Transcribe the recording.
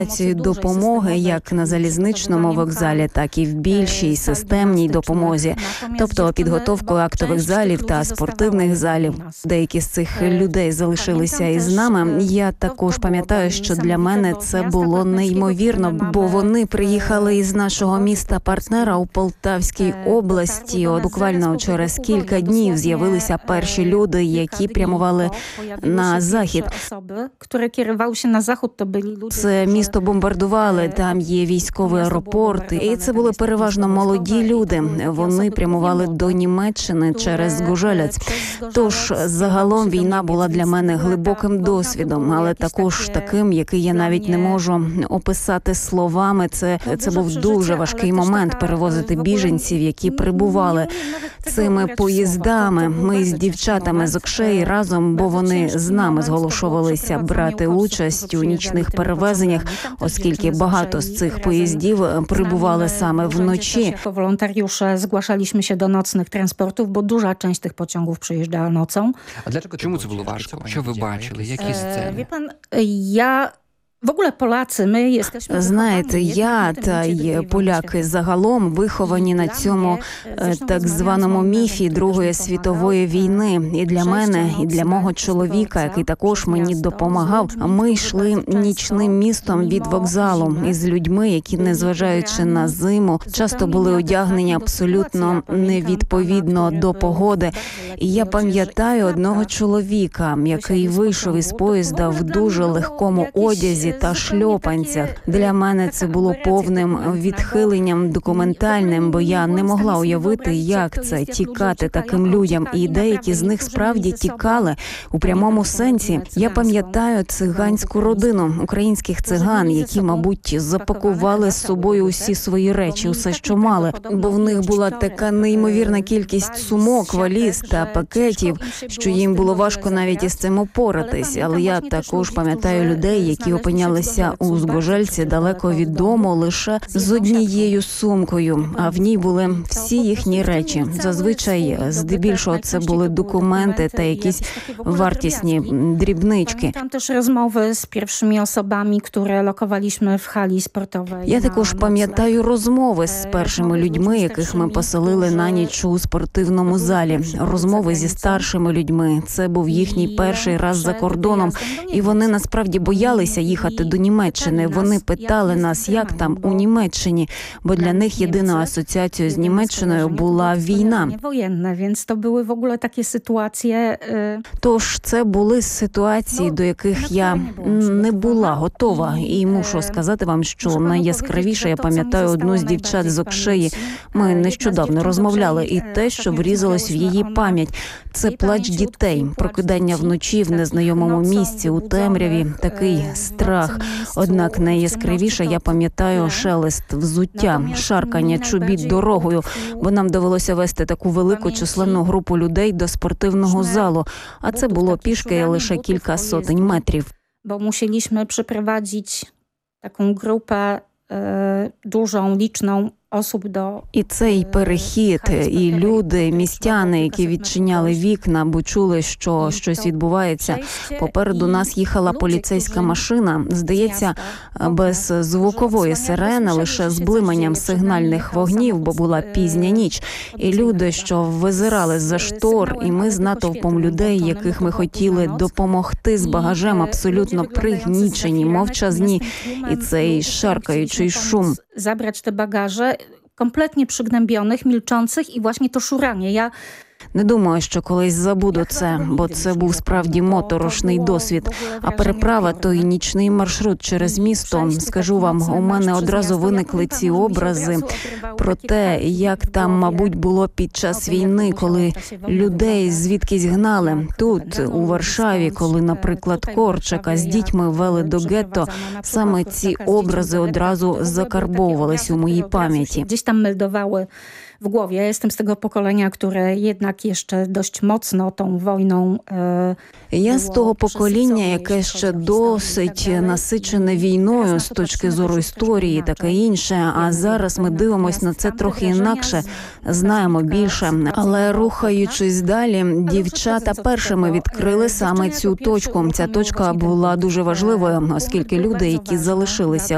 допомоги як на залізничному вокзалі, так і в більшій системній допомозі, тобто підготовку актових залів та спортивних залів. Деякі з цих людей залишилися із нами. Я також пам'ятаю, що для мене це було неймовірно, бо вони приїхали із нашого міста-партнера у Полтавській області. Буквально через кілька днів з'явилися перші люди, які прямували на захід. Це місто бомбардували, там є військовий аеропорт, і це були переважно молоді люди. Вони прямували до Німеччини через Згожелець. Тож, загалом війна була для мене глибоким досвідом, але також таким, який я навіть не можу описати словами. Це був дуже важкий момент перевозити біженців, які прибували цими поїздами. Ми з дівчатами з Окшеї разом, бо вони з нами зголошувалися брати участь у нічних перевезеннях, оскільки багато з цих поїздів прибували саме вночі. Волонтariusze zgłaszaliśmy się do nocnych transportów, bo duża część tych pociągów przyjeżdżała nocą. Чому це було важко? Що ви бачили? Які сцени? Wie pan, ja w ogóle Polacy, my jesteśmy... Знаєте, я та й поляки загалом виховані на цьому так званому міфі Другої світової війни. І для мене, і для мого чоловіка, який також мені допомагав, ми йшли нічним містом від вокзалу із людьми, які, незважаючи на зиму, часто були одягнені абсолютно невідповідно до погоди. І я пам'ятаю одного чоловіка, який вийшов із поїзда в дуже легкому одязі та шльопанцях. Для мене це було повним відхиленням документальним, бо я не могла уявити, як це тікати таким людям. І деякі з них справді тікали у прямому сенсі. Я пам'ятаю циганську родину українських циган, які, мабуть, запакували з собою усі свої речі, усе, що мали. Бо в них була така неймовірна кількість сумок, валіз та пакетів, що їм було важко навіть із цим упоратись. Але я також пам'ятаю людей, які опинялися у Згожельці далеко від дому лише з однією сумкою, а в ній були всі їхні речі. Зазвичай, здебільшого, це були документи та якісь вартісні дрібнички. Там теж розмови з першими особами, які локувалися в халі спортовій. Я також пам'ятаю розмови з першими людьми, яких ми поселили на ніч у спортивному залі. Розмови зі старшими людьми. Це був їхній перший раз за кордоном, і вони насправді боялися їхати до Німеччини. Вони питали нас, як там у Німеччині, бо для них єдиною асоціацією з Німеччиною була війна. Тож це були ситуації, до яких я не була готова. І мушу сказати вам, що найяскравіше я пам'ятаю одну з дівчат з Окшеї. Ми нещодавно розмовляли, і те, що врізалось в її пам'ять, це плач дітей, прокидання вночі в незнайомому місці, у темряві, такий страх. Однак найяскравіше я пам'ятаю шелест взуття, шаркання чобіт дорогою, бо нам довелося вести таку велику численну групу людей до спортивного залу, а це було пішки лише кілька сотень метрів. Бо мусiliśmy przeprowadzić taką grupę dużą, liczną osób do... І цей перехід, і люди, містяни, які відчиняли вікна, бо чули, що щось відбувається. Попереду нас їхала поліцейська машина, здається, без звукової сирени, лише з блиманням сигнальних вогнів, бо була пізня ніч. І люди, що визирали з-за штор, і ми з натовпом людей, яких ми хотіли допомогти з багажем, абсолютно пригнічені, мовчазні, і цей шаркаючий шум. Zabrać te bagaże kompletnie przygnębionych, milczących i właśnie to szuranie. Не думаю, що колись забуду це, бо це був справді моторошний досвід. А переправа, той нічний маршрут через місто, скажу вам, у мене одразу виникли ці образи про те, як там, мабуть, було під час війни, коли людей звідкись гнали. Тут, у Варшаві, коли, наприклад, Корчака з дітьми вели до гетто, саме ці образи одразу закарбовувались у моїй пам'яті. Gdzieś tam meldowały w głowie. Ja jestem z tego pokolenia, które jednak jeszcze dość mocno tą wojną Я з того покоління, яке ще досить насичене війною з точки зору історії і таке інше, а зараз ми дивимось на це трохи інакше, знаємо більше. Але рухаючись далі, дівчата першими відкрили саме цю точку. Ця точка була дуже важливою, оскільки люди, які залишилися